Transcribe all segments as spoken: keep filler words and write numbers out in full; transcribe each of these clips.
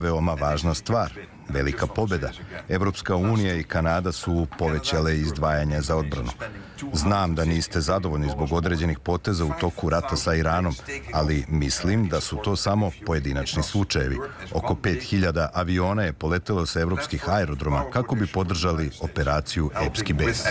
Veoma važna stvar, velika pobjeda. Evropska unija i Kanada su povećale izdvajanja za odbranu. Znam da niste zadovoljni zbog određenih poteza u toku rata sa Iranom, ali mislim da su to samo pojedinačni slučajevi. Oko pet hiljada aviona je poletelo sa evropskih aerodroma kako bi podržali operaciju Epski bes.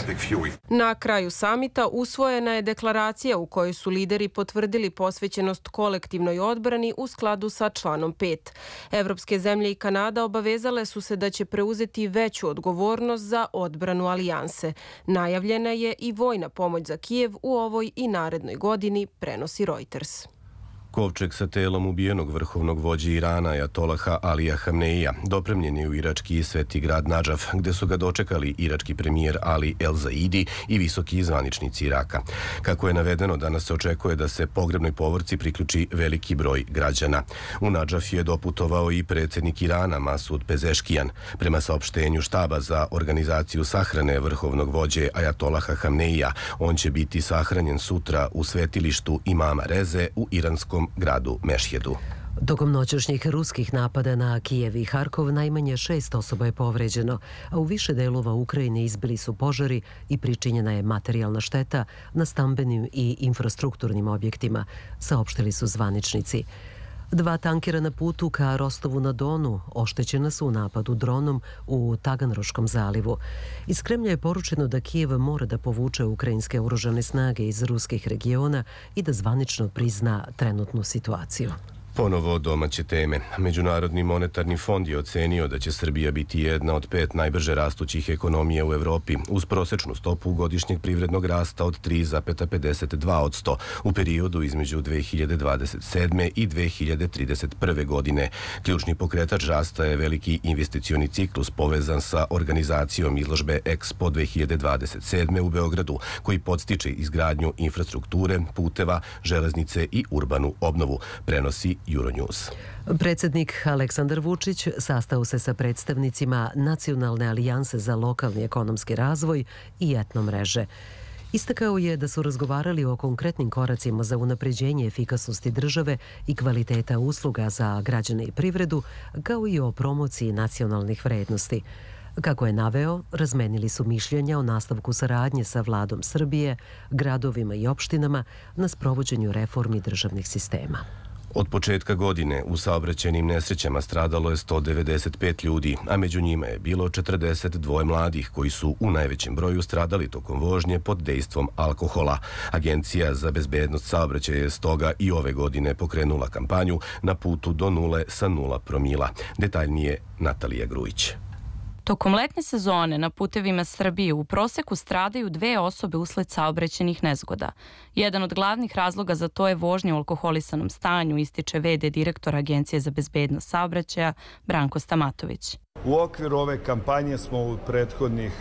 Na kraju samita usvojena je deklaracija u kojoj su lideri potvrdili posvećenost kolektivnoj odbrani u skladu sa članom pet. Evropske zemlje i Kanada obavezale su se da će preuzeti veću odgovornost za odbranu alijanse. Najavljena je i vojna pomoć za Kijev u ovoj i narednoj godini, prenosi Reuters. Kovčeg sa telom ubijenog vrhovnog vođe Irana Ajatolaha Alija Hamneija dopremljen je u irački sveti grad Nadžaf, gde su ga dočekali irački premijer Ali El Zaidi i visoki zvaničnici Iraka. Kako je navedeno, danas se očekuje da se pogrebnoj povorci priključi veliki broj građana. U Nadžaf je doputovao i predsjednik Irana Masud Pezeškijan. Prema saopštenju štaba za organizaciju sahrane vrhovnog vođe Ajatolaha Hamneija, on će biti sahranjen sutra u svetilištu imama Reze u iranskom gradu Mešhedu. Tokom noćašnjih ruskih napada na Kijev i Harkov najmanje šest osoba je povređeno, a u više delova Ukrajine izbili su požari i pričinjena je materijalna šteta na stambenim i infrastrukturnim objektima, saopštili su zvaničnici. Dva tankera na putu ka Rostovu na Donu oštećena su u napadu dronom u Taganroškom zalivu. Iz Kremlja je poručeno da Kijev mora da povuče ukrajinske oružane snage iz ruskih regiona i da zvanično prizna trenutnu situaciju. Ponovo domaće teme. Međunarodni monetarni fond je ocenio da će Srbija biti jedna od pet najbrže rastućih ekonomija u Evropi uz prosečnu stopu godišnjeg privrednog rasta od tri zarez pedeset dva posto u periodu između dve hiljade dvadeset sedme i dve hiljade trideset prve. godine. Ključni pokretač rasta je veliki investicioni ciklus povezan sa organizacijom izložbe Expo dve hiljade dvadeset sedme u Beogradu, koji podstiče izgradnju infrastrukture, puteva, železnice i urbanu obnovu, prenosi Euronews. Predsjednik Aleksandar Vučić sastao se sa predstavnicima Nacionalne alijanse za lokalni ekonomski razvoj i etno mreže. Istakao je da su razgovarali o konkretnim koracima za unapređenje efikasnosti države i kvaliteta usluga za građane i privredu, kao i o promociji nacionalnih vrednosti. Kako je naveo, razmenili su mišljenja o nastavku saradnje sa vladom Srbije, gradovima i opštinama na sprovođenju reformi državnih sistema. Od početka godine u saobraćajnim nesrećama stradalo je sto devedeset pet ljudi, a među njima je bilo četrdeset dva mladih koji su u najvećem broju stradali tokom vožnje pod dejstvom alkohola. Agencija za bezbednost saobraćaja je stoga i ove godine pokrenula kampanju Na putu do nule sa nula promila. Detaljnije Natalija Grujić. Tokom letnje sezone na putevima Srbije u proseku stradaju dve osobe usled saobraćajnih nezgoda. Jedan od glavnih razloga za to je vožnja u alkoholisanom stanju, ističe ve de direktora Agencije za bezbednost saobraćaja Branko Stamatović. U okviru ove kampanje smo u prethodnih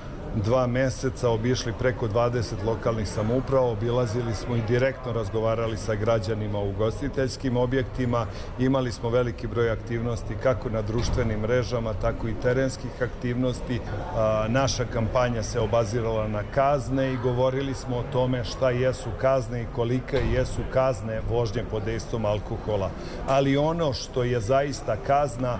dva meseca obišli preko dvadeset lokalnih samouprava, obilazili smo i direktno razgovarali sa građanima u ugostiteljskim objektima. Imali smo veliki broj aktivnosti kako na društvenim mrežama, tako i terenskih aktivnosti. A, naša kampanja se obazirala na kazne i govorili smo o tome šta jesu kazne i kolike jesu kazne vožnje pod dejstvom alkohola. Ali ono što je zaista kazna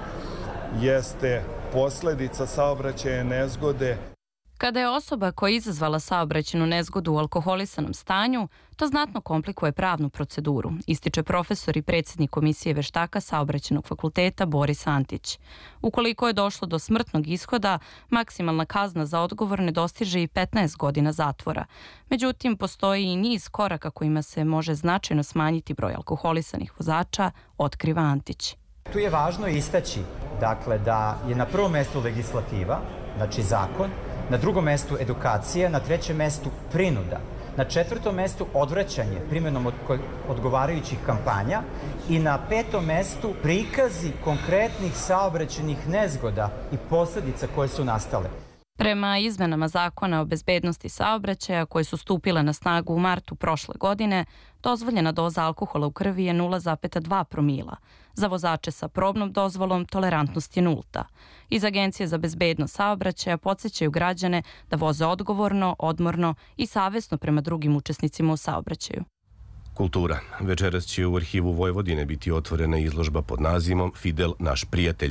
jeste posledica saobraćajne nezgode. Kada je osoba koja je izazvala saobraćajnu nezgodu u alkoholisanom stanju, to znatno komplikuje pravnu proceduru, ističe profesor i predsjednik Komisije veštaka Saobraćajnog fakulteta Boris Antić. Ukoliko je došlo do smrtnog ishoda, maksimalna kazna za odgovorne dostiže i petnaest godina zatvora. Međutim, postoji i niz koraka kojima se može značajno smanjiti broj alkoholisanih vozača, otkriva Antić. Tu je važno istaći, dakle, da je na prvom mjestu legislativa, znači zakon, na drugom mjestu edukacija, na trećem mjestu prinuda, na četvrtom mjestu odvraćanje primjenom od odgovarajućih kampanja i na petom mjestu prikazi konkretnih saobraćajnih nezgoda i posljedica koje su nastale. Prema izmenama zakona o bezbednosti saobraćaja koje su stupile na snagu u martu prošle godine, dozvoljena doza alkohola u krvi je nula zarez dva promila. Za vozače sa probnom dozvolom tolerantnost je nulta. Iz Agencije za bezbednost saobraćaja podsjećaju građane da voze odgovorno, odmorno i savesno prema drugim učesnicima u saobraćaju. Kultura. Večeras će u arhivu Vojvodine biti otvorena izložba pod nazivom Fidel, naš prijatelj.